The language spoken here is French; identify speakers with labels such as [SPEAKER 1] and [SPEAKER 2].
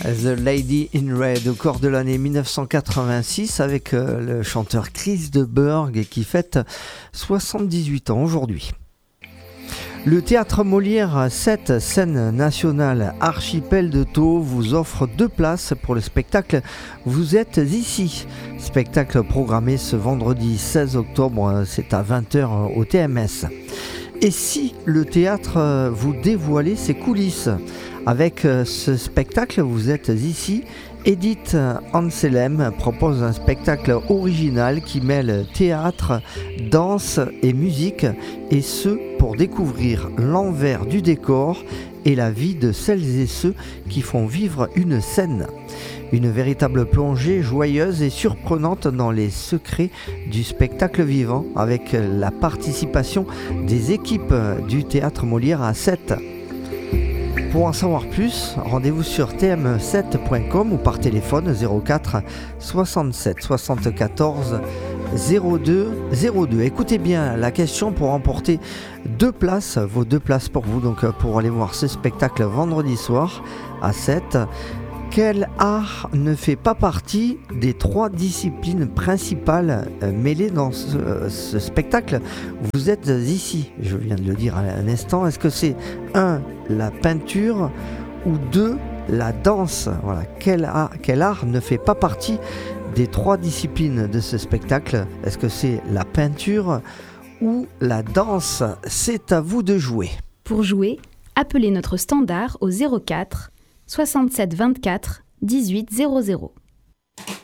[SPEAKER 1] The Lady in Red au cours de l'année 1986 avec le chanteur Chris de Burgh qui fête 78 ans aujourd'hui. Le Théâtre Molière 7, scène nationale Archipel de Thau, vous offre 2 places pour le spectacle Vous êtes ici. Spectacle programmé ce vendredi 16 octobre, c'est à 20h au TMS. Et si le théâtre vous dévoilait ses coulisses? Avec ce spectacle Vous êtes ici, Edith Anselem propose un spectacle original qui mêle théâtre, danse et musique, et ce pour découvrir l'envers du décor et la vie de celles et ceux qui font vivre une scène. Une véritable plongée joyeuse et surprenante dans les secrets du spectacle vivant avec la participation des équipes du Théâtre Molière à 7. Pour en savoir plus, rendez-vous sur tm7.com ou par téléphone 04 67 74 02 02. Écoutez bien la question pour remporter 2 places, vos 2 places pour vous, donc pour aller voir ce spectacle vendredi soir à 7. Quel art ne fait pas partie des 3 disciplines principales mêlées dans ce spectacle Vous êtes ici, je viens de le dire à un instant. Est-ce que c'est 1, la peinture ou 2, la danse? Voilà. Quel art ne fait pas partie des 3 disciplines de ce spectacle? Est-ce que c'est la peinture ou la danse? C'est à vous de jouer.
[SPEAKER 2] Pour jouer, appelez notre standard au 04 67 24 18 00.